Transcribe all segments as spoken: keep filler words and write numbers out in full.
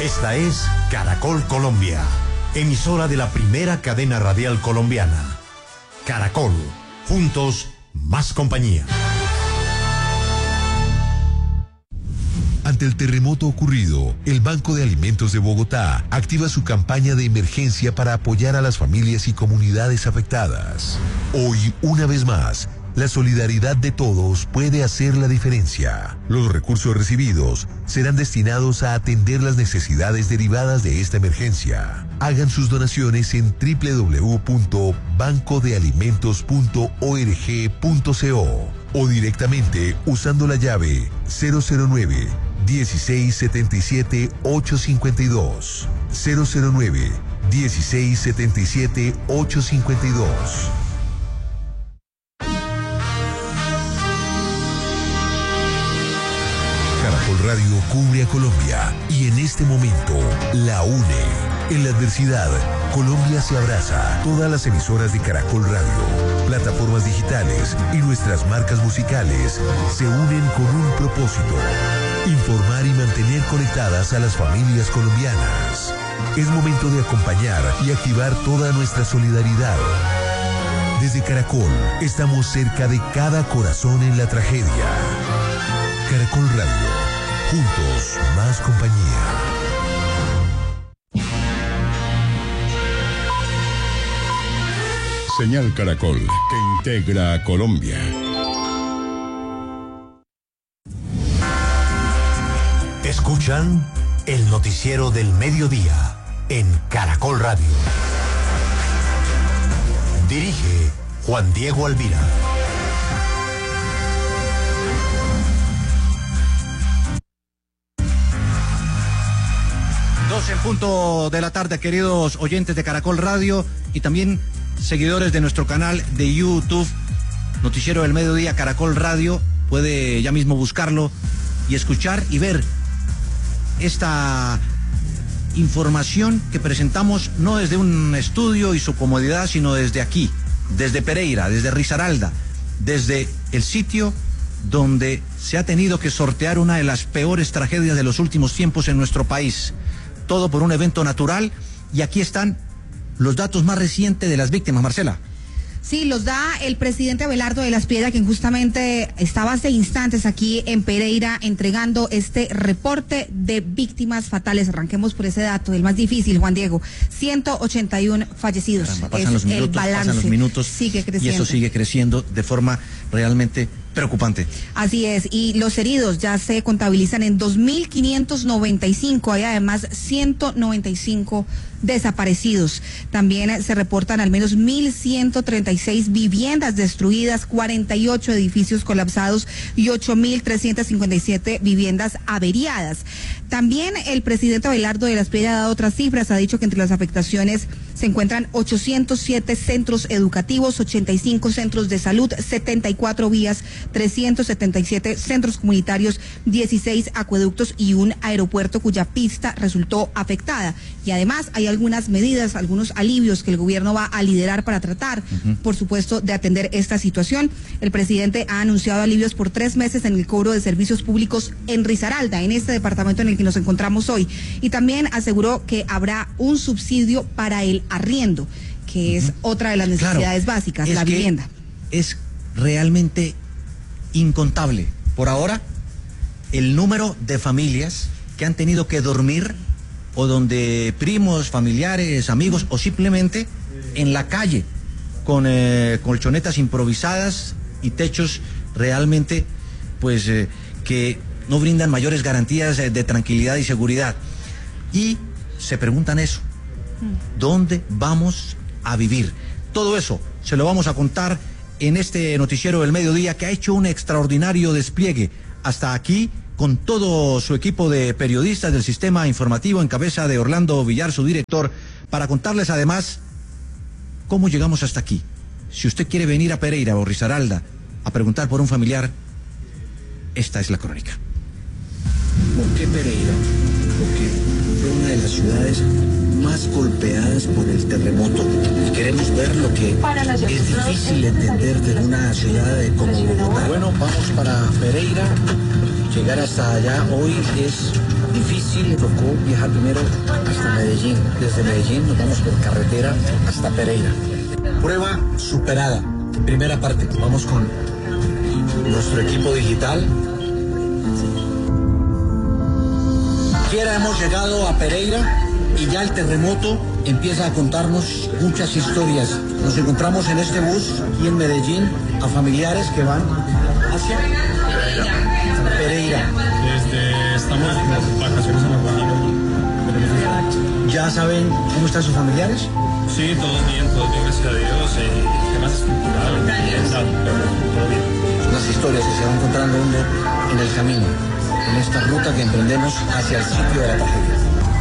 Esta es Caracol Colombia, emisora de la primera cadena radial colombiana. Caracol, juntos, más compañía. Ante el terremoto ocurrido, el Banco de Alimentos de Bogotá activa su campaña de emergencia para apoyar a las familias y comunidades afectadas. Hoy, una vez más, la solidaridad de todos puede hacer la diferencia. Los recursos recibidos serán destinados a atender las necesidades derivadas de esta emergencia. Hagan sus donaciones en doble u doble u doble u punto banco de alimentos punto org punto co o directamente usando la llave cero cero nueve, dieciséis setenta y siete, ochocientos cincuenta y dos. cero cero nueve, dieciséis setenta y siete, ochocientos cincuenta y dos. Caracol Radio cubre a Colombia y en este momento la une. En la adversidad, Colombia se abraza. Todas las emisoras de Caracol Radio, plataformas digitales y nuestras marcas musicales se unen con un propósito: informar y mantener conectadas a las familias colombianas. Es momento de acompañar y activar toda nuestra solidaridad. Desde Caracol, estamos cerca de cada corazón en la tragedia. Caracol Radio, juntos, más compañía. Señal Caracol, que integra a Colombia. Escuchan el noticiero del mediodía en Caracol Radio. Dirige Juan Diego Alvira. doce en punto de la tarde, queridos oyentes de Caracol Radio y también seguidores de nuestro canal de YouTube, Noticiero del Mediodía Caracol Radio. Puede ya mismo buscarlo y escuchar y ver esta información que presentamos no desde un estudio y su comodidad, sino desde aquí, desde Pereira, desde Risaralda, desde el sitio donde se ha tenido que sortear una de las peores tragedias de los últimos tiempos en nuestro país. Todo por un evento natural, y aquí están los datos más recientes de las víctimas, Marcela. Sí, los da el presidente Abelardo de las Piedras, quien justamente estaba hace instantes aquí en Pereira entregando este reporte de víctimas fatales. Arranquemos por ese dato, el más difícil, Juan Diego. ciento ochenta y uno fallecidos. Caramba, pasan es los minutos, el balance. pasan los minutos, sigue creciendo. Y eso sigue creciendo de forma realmente preocupante. Así es, y los heridos ya se contabilizan en dos mil quinientos noventa y cinco, hay además ciento noventa y cinco desaparecidos. También se reportan al menos mil ciento treinta y seis viviendas destruidas, cuarenta y ocho edificios colapsados y ocho mil trescientos cincuenta y siete viviendas averiadas. También el presidente Abelardo de las Piedras ha dado otras cifras, ha dicho que entre las afectaciones se encuentran ochocientos siete centros educativos, ochenta y cinco centros de salud, setenta y cuatro vías, trescientos setenta y siete centros comunitarios, dieciséis acueductos y un aeropuerto cuya pista resultó afectada. Y además hay algunas medidas, algunos alivios que el gobierno va a liderar para tratar, uh-huh. por supuesto, de atender esta situación. El presidente ha anunciado alivios por tres meses en el cobro de servicios públicos en Risaralda, en este departamento en el que nos encontramos hoy. Y también aseguró que habrá un subsidio para el arriendo, que es uh-huh. otra de las necesidades claro, básicas, la vivienda. Es realmente incontable por ahora el número de familias que han tenido que dormir o donde primos, familiares, amigos o simplemente en la calle con eh, colchonetas improvisadas y techos realmente pues eh, que no brindan mayores garantías eh, de tranquilidad y seguridad. Y se preguntan eso, ¿dónde vamos a vivir? Todo eso se lo vamos a contar en este noticiero del mediodía, que ha hecho un extraordinario despliegue hasta aquí con todo su equipo de periodistas del sistema informativo en cabeza de Orlando Villar, su director, para contarles además cómo llegamos hasta aquí. Si usted quiere venir a Pereira o Risaralda a preguntar por un familiar, esta es la crónica. ¿Por qué Pereira? Porque fue una de las ciudades más golpeadas por el terremoto. Y queremos ver lo que es difícil entender de una ciudad como Bogotá. Bueno, vamos para Pereira. Llegar hasta allá hoy es difícil. Tocó viajar primero hasta Medellín. Desde Medellín nos vamos por carretera hasta Pereira. Prueba superada. Primera parte. Vamos con nuestro equipo digital. Quiera hemos llegado a Pereira y ya el terremoto empieza a contarnos muchas historias. Nos encontramos en este bus aquí en Medellín a familiares que van hacia Pereira. Pereira. Desde estamos en vacaciones en La Guajira. ¿Ya saben cómo están sus familiares? Sí, todos bien, todos bien, gracias a Dios. Eh, temas estructurales, todo bien. Las historias que se van encontrando uno en el camino, en esta ruta que emprendemos hacia el sitio de la tragedia.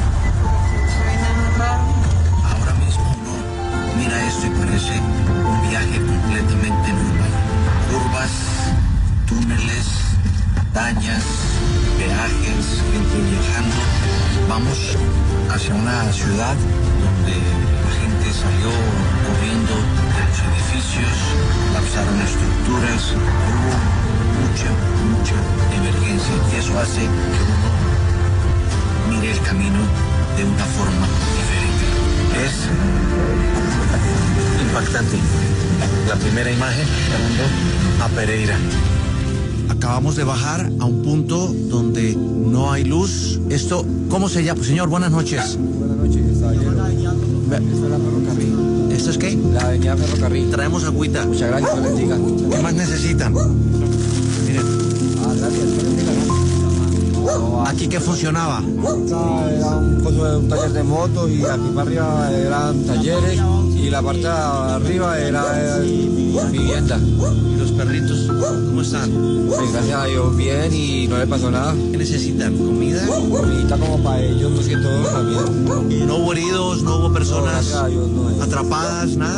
Ahora mismo no. Mira esto y parece un viaje completamente normal. Curvas, túneles, montañas, peajes, gente viajando. Vamos hacia una ciudad donde la gente salió corriendo de los edificios, colapsaron estructuras, hubo mucha, mucha emergencia y eso hace que uno mire el camino de una forma diferente. Es impactante. La primera imagen llegando a Pereira. Acabamos de bajar a un punto donde no hay luz. Esto, ¿cómo se llama? Señor, buenas noches. Buenas noches, caballero. Esto es la ferrocarril. ¿Esto es qué? La avenida Ferrocarril. Traemos agüita. Muchas gracias, les diga. ¿Qué más necesitan? Miren, Ah, gracias, les diga, ¿no? ¿aquí qué funcionaba? Esta era un coso de un taller de motos y aquí para arriba eran talleres y la parte de arriba era eh, vivienda. ¿Y los perritos cómo están? Pues gracias a Dios bien y no le pasó nada. ¿Qué necesitan? ¿Comida? Ahorita como para ellos, más que todo también. ¿No hubo heridos? ¿No hubo No, personas gracias a Dios no es. atrapadas? ¿Nada?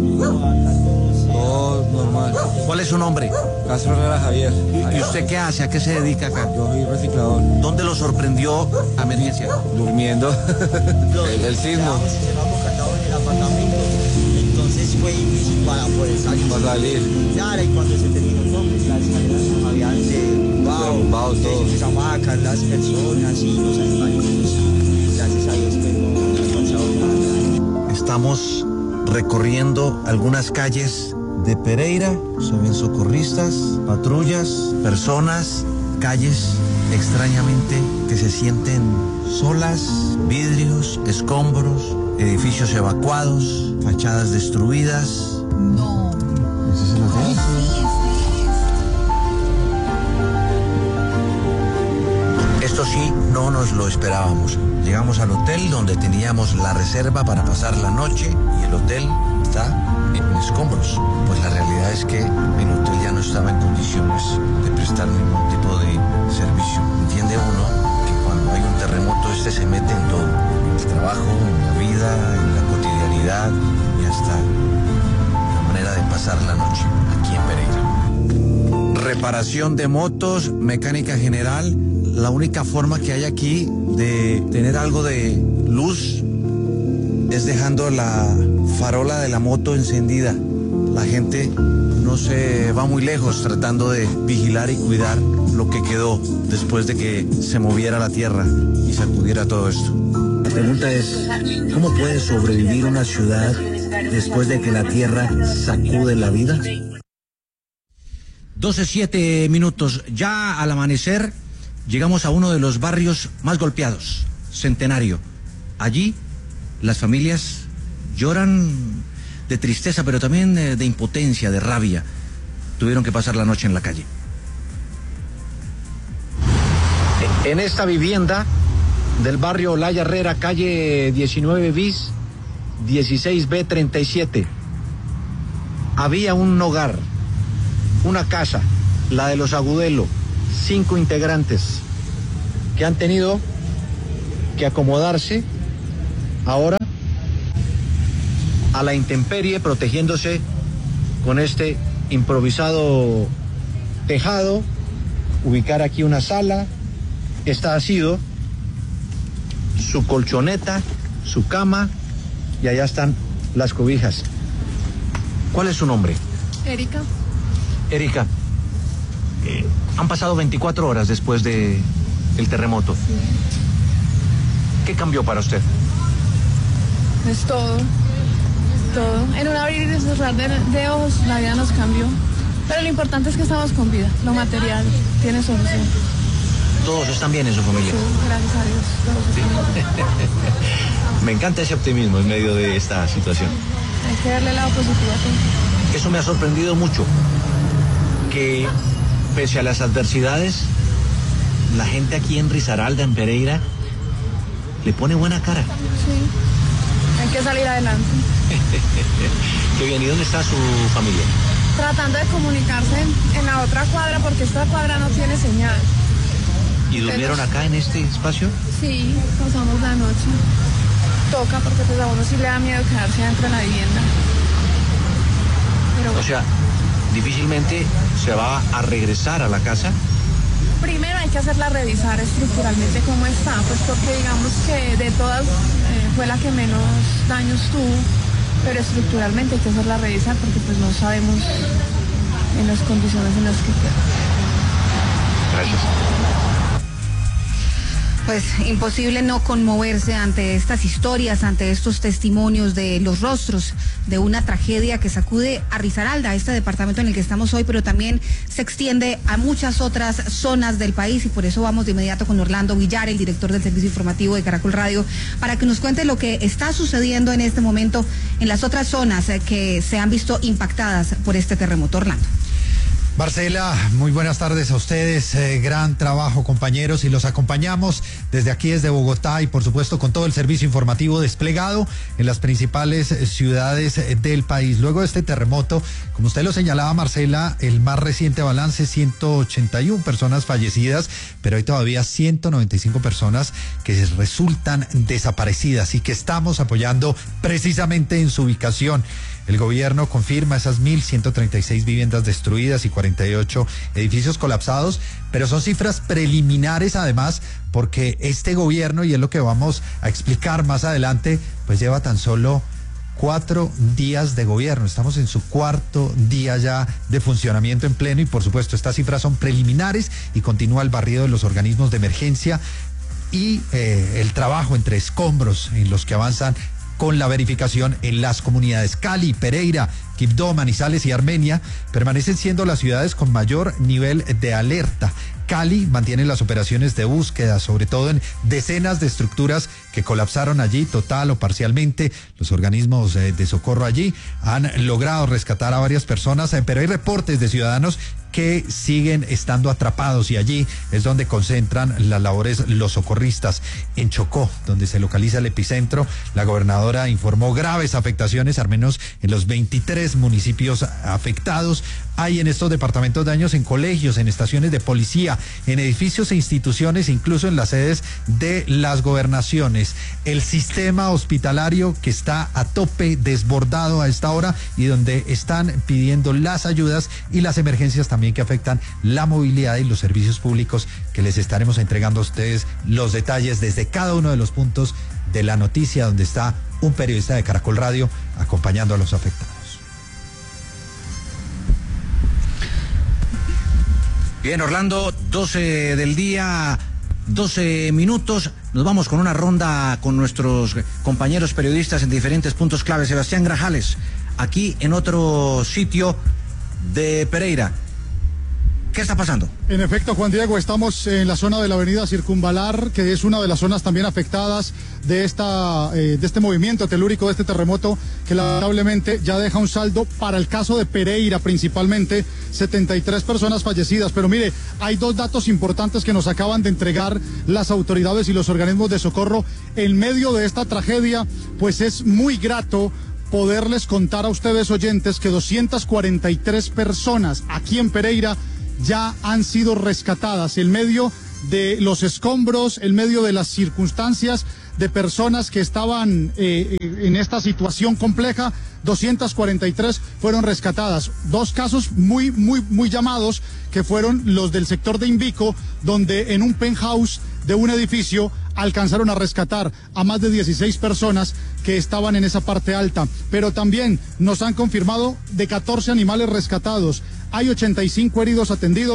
Todo normal. ¿Cuál es su nombre? Castro Herrera Javier. ¿Y usted qué hace? ¿A qué se dedica acá? Yo soy reciclador. ¿Dónde lo sorprendió la emergencia? Durmiendo. el, el sismo. Llevamos cargado en el apartamento, entonces fue difícil para poder salir. Para salir. Claro, y cuando se terminó todo, pues las escaleras habían derrumbado, Derrumbado todo. empezamos a sacar las personas y los animalitos, y gracias a Dios que no no ha pasado nada. Estamos recorriendo algunas calles de Pereira. Se ven socorristas, patrullas, personas, calles extrañamente que se sienten solas, vidrios, escombros, edificios evacuados, fachadas destruidas. No. ¿Ese es el hotel? Sí, este es. Esto sí, no nos lo esperábamos. Llegamos al hotel donde teníamos la reserva para pasar la noche y el hotel está en escombros. Pues la realidad es que el hotel ya no estaba en condiciones de prestar ningún tipo de servicio. Entiende uno que cuando hay un terremoto este se mete en todo. En el trabajo, en la vida, en la cotidianidad y hasta la manera de pasar la noche aquí en Pereira. Reparación de motos, mecánica general. La única forma que hay aquí de tener algo de luz es dejando la farola de la moto encendida. La gente no se va muy lejos tratando de vigilar y cuidar lo que quedó después de que se moviera la tierra y sacudiera todo esto. La pregunta es, ¿cómo puede sobrevivir una ciudad después de que la tierra sacude la vida? doce siete minutos. Ya al amanecer llegamos a uno de los barrios más golpeados, Centenario. Allí las familias lloran de tristeza, pero también de, de impotencia, de rabia. Tuvieron que pasar la noche en la calle. En esta vivienda del barrio Olaya Herrera, calle diecinueve bis, dieciséis B treinta y siete, había un hogar, una casa, la de los Agudelo, cinco integrantes que han tenido que acomodarse ahora a la intemperie, protegiéndose con este improvisado tejado, ubicar aquí una sala. Esta ha sido su colchoneta, su cama, y allá están las cobijas. ¿Cuál es su nombre? Erika. Erika, eh, han pasado veinticuatro horas después de el terremoto. Sí. ¿Qué cambió para usted? Es todo, todo. En un abrir y cerrar de, de ojos la vida nos cambió. Pero lo importante es que estamos con vida. Lo material tiene solución. ¿Todos están bien en su familia? Sí, gracias a Dios. Todos están bien. Me encanta ese optimismo en medio de esta situación. Hay que darle el lado positivo a todo. Eso me ha sorprendido mucho. Que pese a las adversidades, la gente aquí en Risaralda, en Pereira, le pone buena cara. Sí, hay que salir adelante. Qué bien, ¿y dónde está su familia? Tratando de comunicarse en la otra cuadra porque esta cuadra no tiene señal. ¿Y durmieron acá en este espacio? Sí, pasamos la noche. Toca porque pues a uno sí le da miedo quedarse dentro de la vivienda. Pero... O sea, difícilmente se va a regresar a la casa. Primero hay que hacerla revisar estructuralmente cómo está, pues porque digamos que de todas eh, fue la que menos daños tuvo, pero estructuralmente hay que hacerla revisar porque pues no sabemos en las condiciones en las que queda. Gracias. Pues imposible no conmoverse ante estas historias, ante estos testimonios de los rostros de una tragedia que sacude a Risaralda, este departamento en el que estamos hoy, pero también se extiende a muchas otras zonas del país y por eso vamos de inmediato con Orlando Villar, el director del servicio informativo de Caracol Radio, para que nos cuente lo que está sucediendo en este momento en las otras zonas que se han visto impactadas por este terremoto. Orlando. Marcela, muy buenas tardes a ustedes, eh, gran trabajo compañeros y los acompañamos desde aquí, desde Bogotá y por supuesto con todo el servicio informativo desplegado en las principales ciudades del país. Luego de este terremoto, como usted lo señalaba Marcela, el más reciente balance, ciento ochenta y una personas fallecidas, pero hay todavía ciento noventa y cinco personas que resultan desaparecidas y que estamos apoyando precisamente en su ubicación. El gobierno confirma esas mil ciento treinta y seis viviendas destruidas y cuarenta y ocho edificios colapsados, pero son cifras preliminares además, porque este gobierno, y es lo que vamos a explicar más adelante, pues lleva tan solo cuatro días de gobierno. Estamos en su cuarto día ya de funcionamiento en pleno y por supuesto estas cifras son preliminares y continúa el barrido de los organismos de emergencia y eh, el trabajo entre escombros en los que avanzan con la verificación en las comunidades. Cali, Pereira, Quibdó, Manizales y Armenia permanecen siendo las ciudades con mayor nivel de alerta. Cali mantiene las operaciones de búsqueda, sobre todo en decenas de estructuras que colapsaron allí total o parcialmente. Los organismos eh, de socorro allí han logrado rescatar a varias personas, eh, pero hay reportes de ciudadanos que siguen estando atrapados y allí es donde concentran las labores los socorristas. En Chocó, donde se localiza el epicentro, la gobernadora informó graves afectaciones, al menos en los veintitrés municipios afectados. Hay en estos departamentos daños en colegios, en estaciones de policía, en edificios e instituciones, incluso en las sedes de las gobernaciones. El sistema hospitalario que está a tope, desbordado a esta hora y donde están pidiendo las ayudas y las emergencias también que afectan la movilidad y los servicios públicos, que les estaremos entregando a ustedes los detalles desde cada uno de los puntos de la noticia, donde está un periodista de Caracol Radio acompañando a los afectados. Bien, Orlando, doce del día, doce minutos. Nos vamos con una ronda con nuestros compañeros periodistas en diferentes puntos clave. Sebastián Grajales, aquí en otro sitio de Pereira. ¿Qué está pasando? En efecto, Juan Diego, estamos en la zona de la avenida Circunvalar, que es una de las zonas también afectadas de esta eh, de este movimiento telúrico, de este terremoto, que lamentablemente ya deja un saldo para el caso de Pereira principalmente, setenta y tres personas fallecidas. Pero mire, hay dos datos importantes que nos acaban de entregar las autoridades y los organismos de socorro en medio de esta tragedia, pues es muy grato poderles contar a ustedes, oyentes, que doscientas cuarenta y tres personas aquí en Pereira ya han sido rescatadas en medio de los escombros, en medio de las circunstancias de personas que estaban eh, en esta situación compleja. doscientas cuarenta y tres fueron rescatadas. Dos casos muy, muy, muy llamados, que fueron los del sector de Invico, donde en un penthouse de un edificio alcanzaron a rescatar a más de dieciséis personas que estaban en esa parte alta. Pero también nos han confirmado de catorce animales rescatados. Hay ochenta y cinco heridos atendidos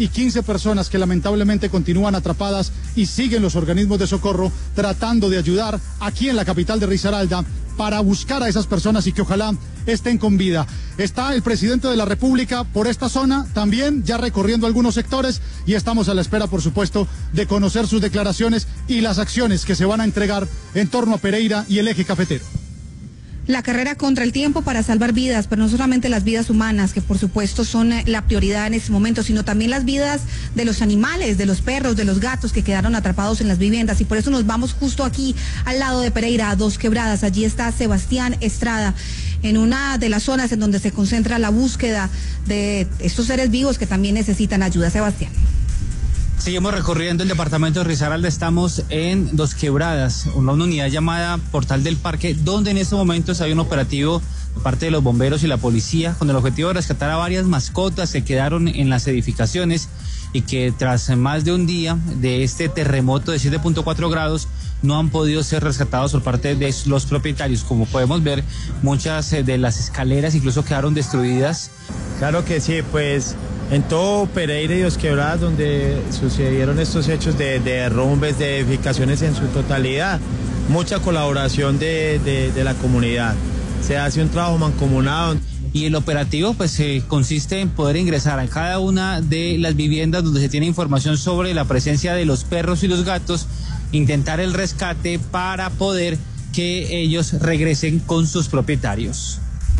y quince personas que lamentablemente continúan atrapadas y siguen los organismos de socorro tratando de ayudar aquí en la capital de Risaralda para buscar a esas personas y que ojalá estén con vida. Está el presidente de la República por esta zona también ya recorriendo algunos sectores y estamos a la espera, por supuesto, de conocer sus declaraciones y las acciones que se van a entregar en torno a Pereira y el eje cafetero. La carrera contra el tiempo para salvar vidas, pero no solamente las vidas humanas, que por supuesto son la prioridad en este momento, sino también las vidas de los animales, de los perros, de los gatos que quedaron atrapados en las viviendas. Y por eso nos vamos justo aquí al lado de Pereira, a Dos Quebradas. Allí está Sebastián Estrada, en una de las zonas en donde se concentra la búsqueda de estos seres vivos que también necesitan ayuda. Sebastián. Seguimos recorriendo el departamento de Risaralda, estamos en Dos Quebradas, una unidad llamada Portal del Parque, donde en estos momentos hay un operativo de parte de los bomberos y la policía con el objetivo de rescatar a varias mascotas que quedaron en las edificaciones y que tras más de un día de este terremoto de siete punto cuatro grados no han podido ser rescatados por parte de los propietarios. Como podemos ver, muchas de las escaleras incluso quedaron destruidas. Claro que sí, pues en todo Pereira y Dos Quebradas, donde sucedieron estos hechos de, de derrumbes, de edificaciones en su totalidad, mucha colaboración de, de, de la comunidad. Se hace un trabajo mancomunado. Y el operativo pues eh, consiste en poder ingresar a cada una de las viviendas donde se tiene información sobre la presencia de los perros y los gatos, intentar el rescate para poder que ellos regresen con sus propietarios.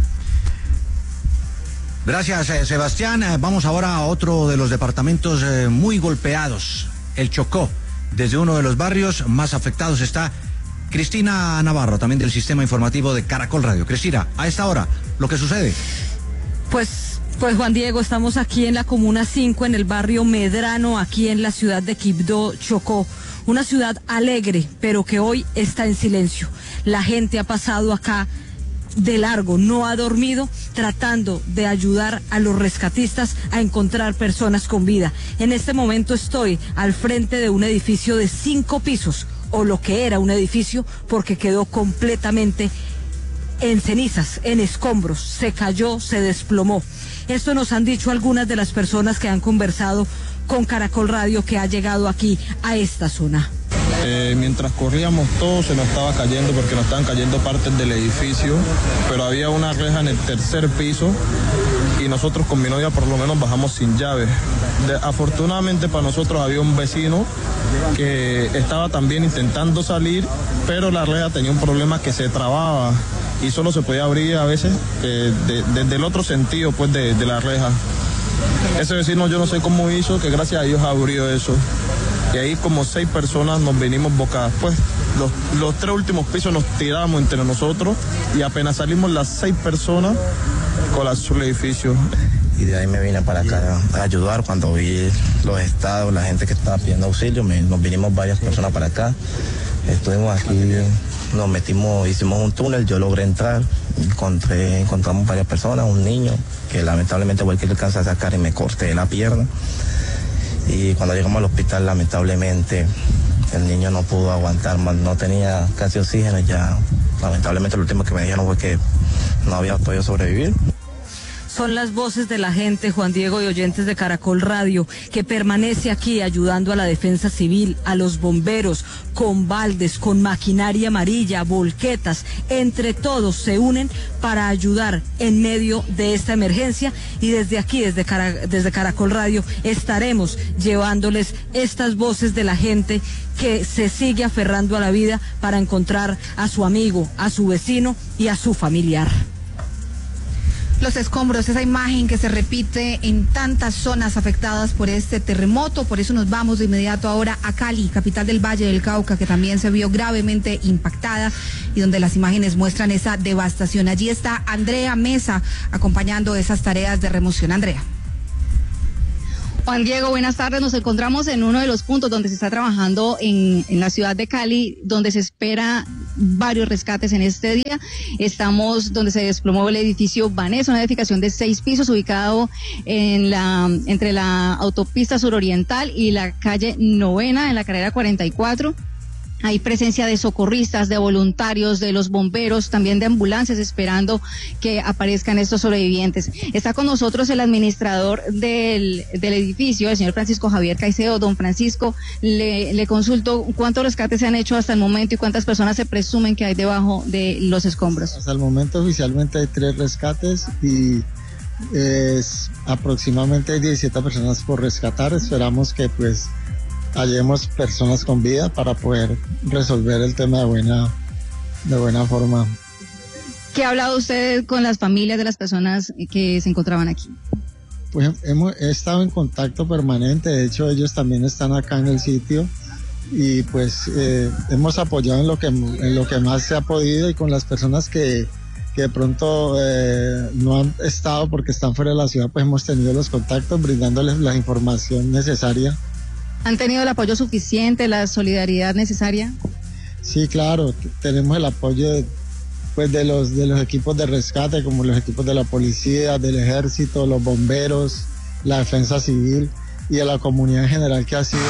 Gracias, eh, Sebastián. Eh, vamos ahora a otro de los departamentos eh, muy golpeados, el Chocó. Desde uno de los barrios más afectados está Cristina Navarro, también del sistema informativo de Caracol Radio. Cristina, a esta hora, lo que sucede. Pues, pues Juan Diego, estamos aquí en la Comuna cinco, en el barrio Medrano, aquí en la ciudad de Quibdó, Chocó. Una ciudad alegre, pero que hoy está en silencio. La gente ha pasado acá de largo, no ha dormido, tratando de ayudar a los rescatistas a encontrar personas con vida. En este momento estoy al frente de un edificio de cinco pisos, o lo que era un edificio, porque quedó completamente en cenizas, en escombros, se cayó, se desplomó. Esto nos han dicho algunas de las personas que han conversado con Caracol Radio, que ha llegado aquí a esta zona. Eh, mientras corríamos todo se nos estaba cayendo porque nos estaban cayendo partes del edificio, pero había una reja en el tercer piso y nosotros con mi novia por lo menos bajamos sin llave. De, afortunadamente para nosotros había un vecino que estaba también intentando salir, pero la reja tenía un problema que se trababa y solo se podía abrir a veces eh, de, desde el otro sentido pues de, de la reja. Ese vecino yo no sé cómo hizo, que gracias a Dios abrió eso. Y ahí como seis personas nos venimos bocadas. Pues los, los tres últimos pisos nos tiramos entre nosotros y apenas salimos las seis personas colapsó el edificio. Y de ahí me vine para acá a ayudar. Cuando vi los estados, la gente que estaba pidiendo auxilio, me, nos vinimos varias personas para acá. Estuvimos aquí, nos metimos, hicimos un túnel, yo logré entrar, encontré, encontramos varias personas, un niño que lamentablemente fue el que le alcanza a sacar y me corté la pierna. Y cuando llegamos al hospital, lamentablemente, el niño no pudo aguantar más, no tenía casi oxígeno, ya lamentablemente lo último que me dijeron fue que no había podido sobrevivir. Son las voces de la gente, Juan Diego, y oyentes de Caracol Radio, que permanece aquí ayudando a la defensa civil, a los bomberos, con baldes, con maquinaria amarilla, volquetas. Entre todos se unen para ayudar en medio de esta emergencia, y desde aquí, desde, Cara, desde Caracol Radio, estaremos llevándoles estas voces de la gente que se sigue aferrando a la vida para encontrar a su amigo, a su vecino y a su familiar. Los escombros, esa imagen que se repite en tantas zonas afectadas por este terremoto. Por eso nos vamos de inmediato ahora a Cali, capital del Valle del Cauca, que también se vio gravemente impactada y donde las imágenes muestran esa devastación. Allí está Andrea Mesa acompañando esas tareas de remoción. Andrea. Juan Diego, buenas tardes. Nos encontramos en uno de los puntos donde se está trabajando en, en la ciudad de Cali, donde se espera varios rescates en este día. Estamos donde se desplomó el edificio Vanessa, una edificación de seis pisos ubicado en la entre la autopista suroriental y la calle Novena en la carrera cuarenta y cuatro. Hay presencia de socorristas, de voluntarios, de los bomberos, también de ambulancias esperando que aparezcan estos sobrevivientes. Está con nosotros el administrador del, del edificio, el señor Francisco Javier Caicedo. Don Francisco, le, le consulto cuántos rescates se han hecho hasta el momento y cuántas personas se presumen que hay debajo de los escombros. Hasta el momento oficialmente hay tres rescates y es aproximadamente diecisiete personas por rescatar. Esperamos que pues hallemos personas con vida para poder resolver el tema de buena, de buena forma. ¿Qué ha hablado usted con las familias de las personas que se encontraban aquí? Pues hemos he estado en contacto permanente, de hecho ellos también están acá en el sitio y pues eh, hemos apoyado en lo que en lo que más se ha podido y con las personas que, que de pronto eh, no han estado porque están fuera de la ciudad, pues hemos tenido los contactos brindándoles la información necesaria. ¿Han tenido el apoyo suficiente, la solidaridad necesaria? Sí, claro, tenemos el apoyo de, pues de los de los equipos de rescate, como los equipos de la policía, del ejército, los bomberos, la defensa civil y de la comunidad en general que ha sido...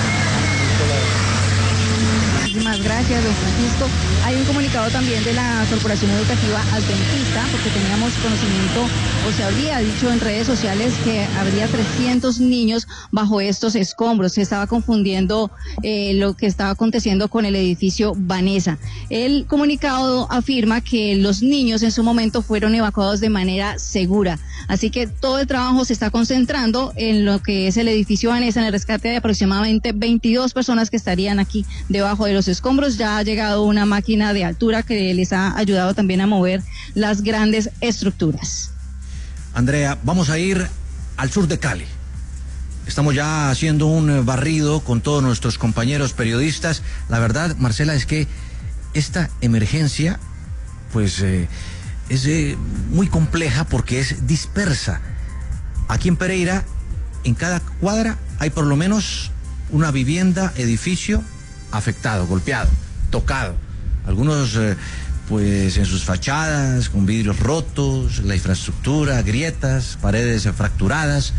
Muchísimas gracias, don Francisco. Hay un comunicado también de la Corporación Educativa Adventista, porque teníamos conocimiento, o se habría dicho en redes sociales que habría trescientos niños bajo estos escombros. Se estaba confundiendo eh, lo que estaba aconteciendo con el edificio Vanessa. El comunicado afirma que los niños en su momento fueron evacuados de manera segura. Así que todo el trabajo se está concentrando en lo que es el edificio Vanessa, en el rescate de aproximadamente veintidós personas que estarían aquí debajo de los escombros. Ya ha llegado una máquina de altura que les ha ayudado también a mover las grandes estructuras. Andrea, vamos a ir al sur de Cali. Estamos ya haciendo un barrido con todos nuestros compañeros periodistas. La verdad, Marcela, es que esta emergencia, pues, eh, es eh, muy compleja porque es dispersa. Aquí en Pereira, en cada cuadra hay por lo menos una vivienda, edificio afectado, golpeado, tocado. Algunos, eh, pues, en sus fachadas, con vidrios rotos, la infraestructura, grietas, paredes fracturadas.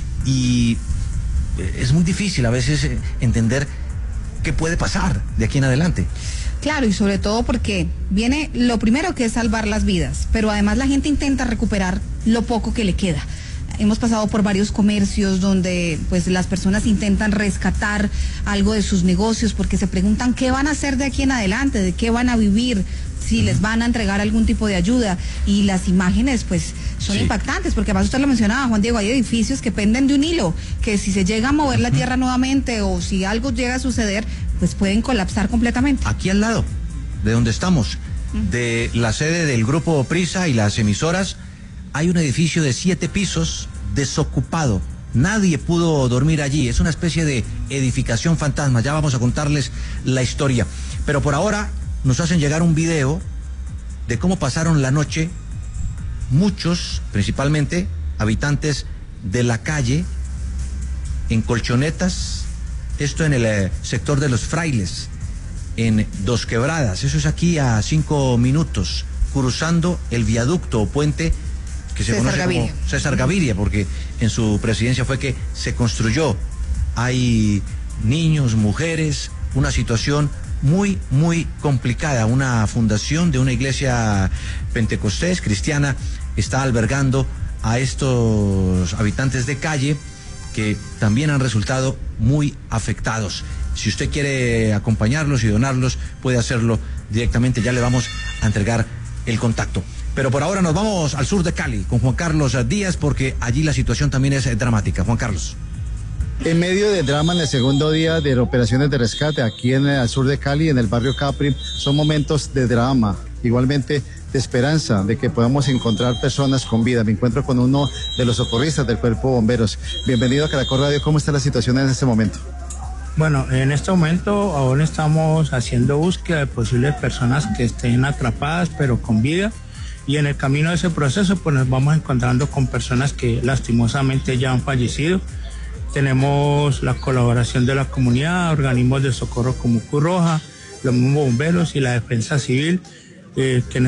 Y es muy difícil a veces entender qué puede pasar de aquí en adelante. Claro, y sobre todo porque viene lo primero, que es salvar las vidas, pero además la gente intenta recuperar lo poco que le queda. Hemos pasado por varios comercios donde pues las personas intentan rescatar algo de sus negocios porque se preguntan qué van a hacer de aquí en adelante, de qué van a vivir, si les van a entregar algún tipo de ayuda, y las imágenes pues son sí. impactantes, porque además usted lo mencionaba, Juan Diego, hay edificios que penden de un hilo, que si se llega a mover la tierra nuevamente o si algo llega a suceder, pues pueden colapsar completamente. Aquí al lado de donde estamos, de la sede del Grupo Prisa y las emisoras, hay un edificio de siete pisos desocupado. Nadie pudo dormir allí. Es una especie de edificación fantasma. Ya vamos a contarles la historia. Pero por ahora nos hacen llegar un video de cómo pasaron la noche muchos, principalmente habitantes de la calle, en colchonetas. Esto en el eh, sector de los Frailes, en Dos Quebradas. Eso es aquí a cinco minutos, cruzando el viaducto o puente que se César conoce Gaviria. como César Gaviria, porque en su presidencia fue que se construyó. Hay niños, mujeres, una situación muy, muy complicada. Una fundación de una iglesia pentecostés cristiana está albergando a estos habitantes de calle que también han resultado muy afectados. Si usted quiere acompañarlos y donarlos, puede hacerlo directamente. Ya le vamos a entregar el contacto. Pero por ahora nos vamos al sur de Cali con Juan Carlos Díaz, porque allí la situación también es dramática. Juan Carlos. En medio del drama en el segundo día de operaciones de rescate aquí en el sur de Cali, en el barrio Capri, son momentos de drama, igualmente de esperanza de que podamos encontrar personas con vida. Me encuentro con uno de los socorristas del Cuerpo de Bomberos. Bienvenido a Caracol Radio. ¿Cómo está la situación en este momento? Bueno, en este momento aún estamos haciendo búsqueda de posibles personas que estén atrapadas pero con vida. Y en el camino de ese proceso pues nos vamos encontrando con personas que lastimosamente ya han fallecido. Tenemos la colaboración de la comunidad, organismos de socorro como Cruz Roja, los mismos bomberos y la defensa civil, eh, que